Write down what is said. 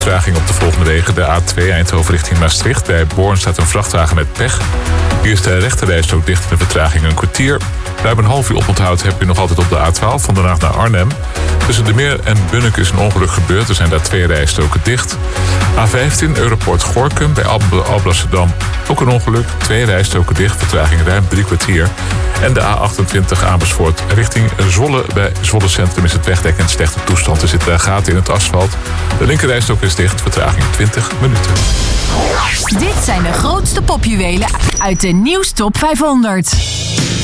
Vertraging op de volgende wegen. De A2 Eindhoven richting Maastricht. Bij Born staat een vrachtwagen met pech. Hier is de rechterrijstrook dicht in de vertraging een kwartier. Ruim een half uur oponthoud heb je nog altijd op de A12 van Den Haag naar Arnhem. Tussen De Meer en Bunnik is een ongeluk gebeurd. Er zijn daar 2 rijstroken dicht. A15 Europort Gorinchem bij Alblasserdam ook een ongeluk. 2 rijstroken dicht, vertraging ruim 3 kwartier. En de A28 Amersfoort richting Zwolle. Bij Zwolle Centrum is het wegdek in slechte toestand. Er zitten gaten in het asfalt. De linkerrijstrook is dicht, vertraging 20 minuten. Dit zijn de grootste popjuwelen uit de Nieuws Top 500.